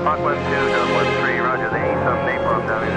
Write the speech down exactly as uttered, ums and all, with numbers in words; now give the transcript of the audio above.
Mach one two, Doug one three, roger, they need some napalm down in